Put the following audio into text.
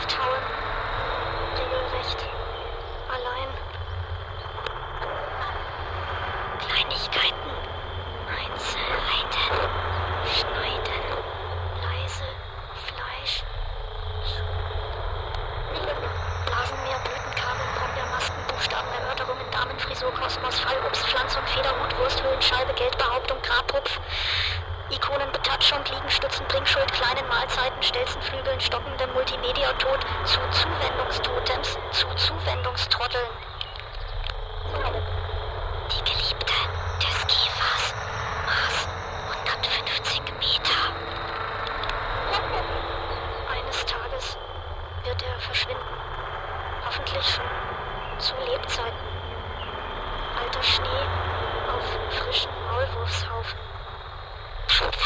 auftauen. Regelrecht. Allein. Kleinigkeiten. Einzelheiten. Schneiden. Leise. Fleisch. Blasenmeer, Blütenkabel, Brombeermasken, Buchstabenerörterungen, Damenfrisur, Kosmos, Fallobst, Pflanz- und Federhut, Wursthöhlenscheibe, Geldbehauptung, Grabrupf, Ikonenbetatschung, Liegenstützen, Bringschuld, kleinen Mahlzeiten, Stelzenflügeln, stockende Multimedia-Tod, zu Zuwendungstotems, zu Zuwendungstrotteln. Die Geliebte des Käfers, Maß 150 Meter. Eines Tages wird er verschwinden. Hoffentlich schon zu Lebzeiten. Alter Schnee auf frischen Maulwurfshaufen.